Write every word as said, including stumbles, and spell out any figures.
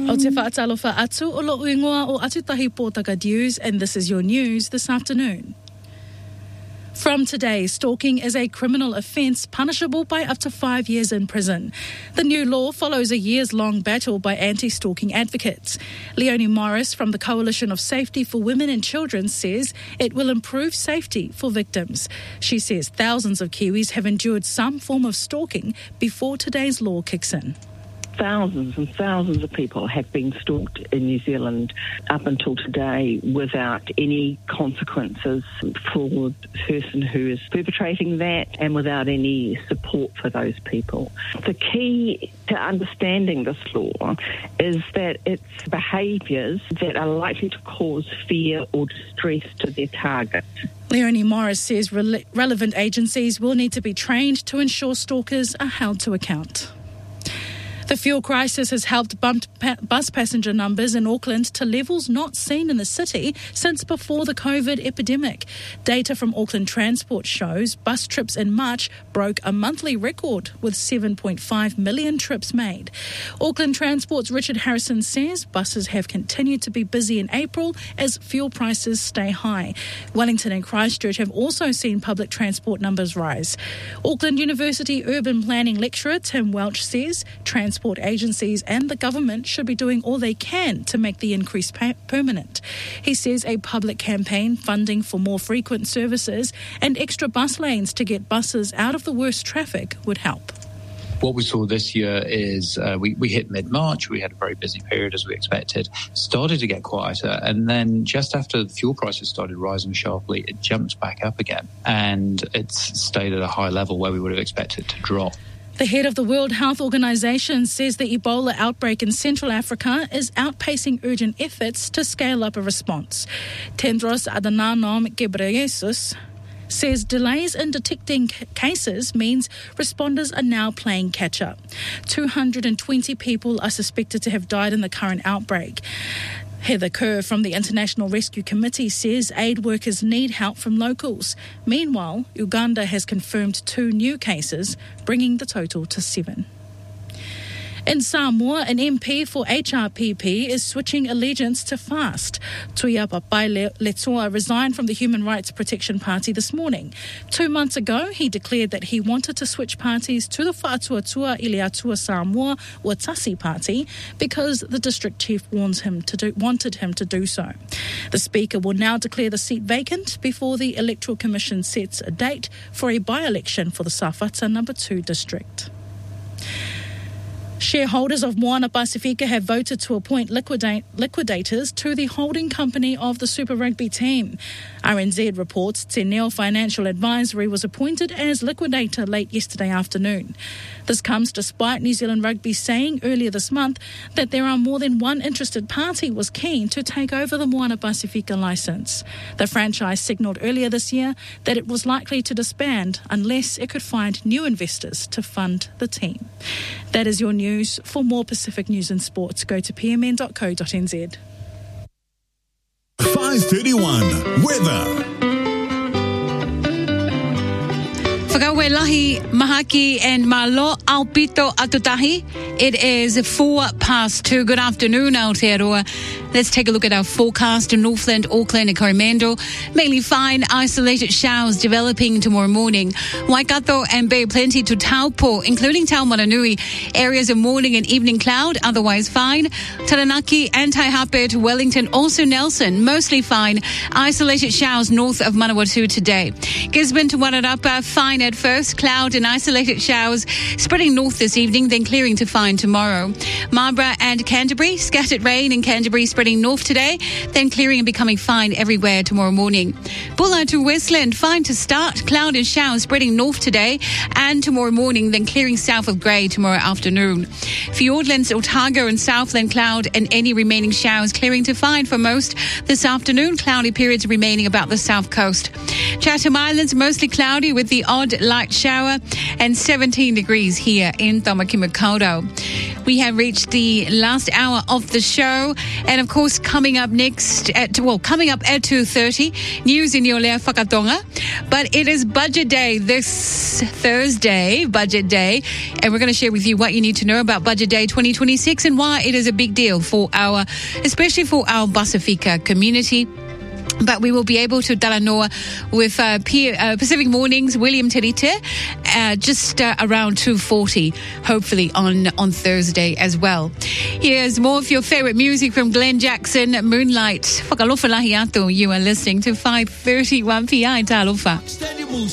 O te whaatalofa atu o lo uingoa o Atutahi Pōtaka News, and this is your news this afternoon. From today, stalking is a criminal offence punishable by up to five years in prison. The new law follows a years-long battle by anti-stalking advocates. Leonie Morris from the Coalition of Safety for Women and Children says it will improve safety for victims. She says thousands of Kiwis have endured some form of stalking before today's law kicks in. Thousands and thousands of people have been stalked in New Zealand up until today without any consequences for the person who is perpetrating that and without any support for those people. The key to understanding this law is that it's behaviours that are likely to cause fear or distress to their target. Leonie Morris says re- relevant agencies will need to be trained to ensure stalkers are held to account. The fuel crisis has helped bump pa- bus passenger numbers in Auckland to levels not seen in the city since before the COVID epidemic. Data from Auckland Transport shows bus trips in March broke a monthly record with seven point five million trips made. Auckland Transport's Richard Harrison says buses have continued to be busy in April as fuel prices stay high. Wellington and Christchurch have also seen public transport numbers rise. Auckland University urban planning lecturer Tim Welch says transport Transport agencies and the government should be doing all they can to make the increase pa- permanent. He says a public campaign funding for more frequent services and extra bus lanes to get buses out of the worst traffic would help. What we saw this year is uh, we, we hit mid-March, we had a very busy period as we expected, started to get quieter, and then just after the fuel prices started rising sharply, it jumped back up again, and it's stayed at a high level where we would have expected it to drop. The head of the World Health Organization says the Ebola outbreak in Central Africa is outpacing urgent efforts to scale up a response. Tedros Adhanom Ghebreyesus says delays in detecting c- cases means responders are now playing catch-up. two hundred twenty people are suspected to have died in the current outbreak. Heather Kerr from the International Rescue Committee says aid workers need help from locals. Meanwhile, Uganda has confirmed two new cases, bringing the total to seven. In Samoa, an M P for H R P P is switching allegiance to FAST. Tuia Papai Letoa resigned from the Human Rights Protection Party this morning. Two months ago, he declared that he wanted to switch parties to the Whaatuatua Iliatua Samoa Watasi Party because the district chief warns him to do, wanted him to do so. The Speaker will now declare the seat vacant before the Electoral Commission sets a date for a by-election for the Sawhata Number two district. Shareholders of Moana Pasifika have voted to appoint liquidate, liquidators to the holding company of the Super Rugby team. R N Z reports Te Neo Financial Advisory was appointed as liquidator late yesterday afternoon. This comes despite New Zealand Rugby saying earlier this month that there are more than one interested party was keen to take over the Moana Pasifika licence. The franchise signalled earlier this year that it was likely to disband unless it could find new investors to fund the team. That is your news. For more Pacific news and sports, go to p m n dot co dot n z. five thirty-one Weather. Whakaue lahi, mahaki and malo aupito atutahi. It is four past two. Good afternoon, Aotearoa. Let's take a look at our forecast in Northland, Auckland and Coromandel. Mainly fine, isolated showers developing tomorrow morning. Waikato and Bay plenty to Taupo, including Taumaranui. Areas of morning and evening cloud, otherwise fine. Taranaki and Taihape to Wellington, also Nelson, mostly fine. Isolated showers north of Manawatu today. Gisborne to Wairarapa, fine at first. Cloud and isolated showers spreading north this evening, then clearing to fine tomorrow. Marlborough and Canterbury, scattered rain in Canterbury spreading north today, then clearing and becoming fine everywhere tomorrow morning. Bulla to Westland, fine to start. Cloud and showers spreading north today and tomorrow morning, then clearing south of Grey tomorrow afternoon. Fiordlands, Otago and Southland, cloud and any remaining showers clearing to fine for most this afternoon. Cloudy periods remaining about the south coast. Chatham Islands, mostly cloudy with the odd light shower and seventeen degrees here in Tamakimakaudo. We have reached the last hour of the show. And of course, coming up next at, well, coming up at two thirty, news in your lea whakatonga. But it is budget day this Thursday, budget day. And we're going to share with you what you need to know about budget day twenty twenty-six and why it is a big deal for our, especially for our Pasifika community. But we will be able to talanoa with uh, P- uh, Pacific Mornings, William Terite, uh, just uh, around two forty, hopefully on, on Thursday as well. Here's more of your favorite music from Glenn Jackson, Moonlight. Whakalofa lahi atu. You are listening to five thirty-one P I Talofa.